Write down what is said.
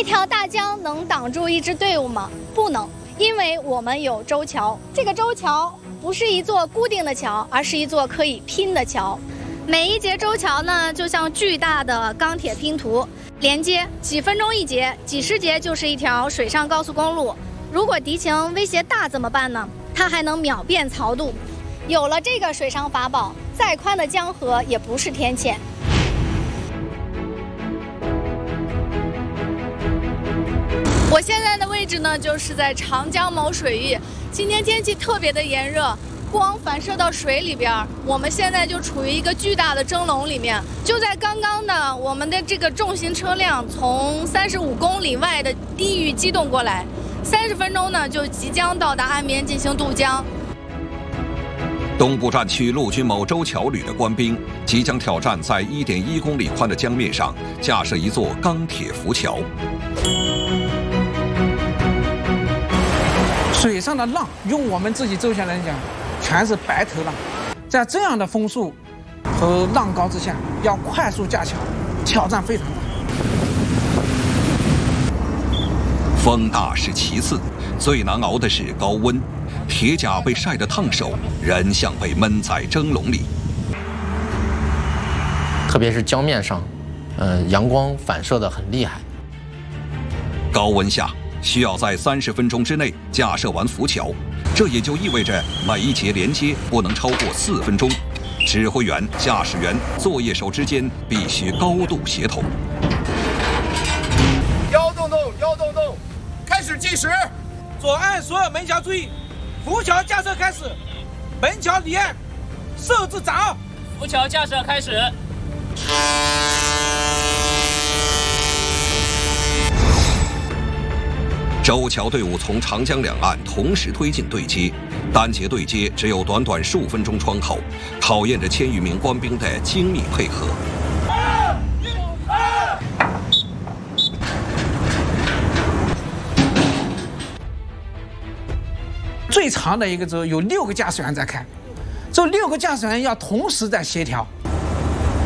一条大江能挡住一支队伍吗？不能，因为我们有周桥。这个周桥不是一座固定的桥，而是一座可以拼的桥。每一节周桥呢，就像巨大的钢铁拼图，连接几分钟一节，几十节就是一条水上高速公路。如果敌情威胁大怎么办呢？它还能秒变漕渡。有了这个水上法宝，再宽的江河也不是天堑。我现在的位置呢，就是在长江某水域。今天天气特别的炎热，光反射到水里边，我们现在就处于一个巨大的蒸笼里面。就在刚刚呢，我们的这个重型车辆从35公里外的地域机动过来，30分钟呢就即将到达岸边进行渡江。 东部战区陆军某周桥旅的官兵即将挑战在1.1公里宽的江面上架设一座钢铁浮桥。 水上的浪，用我们自己周桥人讲，全是白头浪。在这样的风速和浪高之下，要快速架桥，挑战非常大。 风大是其次，最难熬的是高温。铁甲被晒得烫手，人像被闷在蒸笼里。 特别是江面上，阳光反射得很厉害。 高温下，需要在30分钟之内架设完浮桥，这也就意味着每一节连接不能超过4分钟。指挥员、驾驶员、作业手之间必须高度协同。 腰动动，腰动动，开始计时。 左岸所有门桥注意，浮桥架设开始。门桥离岸，设置闸。 浮桥架设开始。 周桥队伍从长江两岸同时推进对接，单节对接只有短短15分钟窗口，考验着1000余名官兵的精密配合。 最长的一个轴有6个驾驶员在开，这6个驾驶员要同时在协调，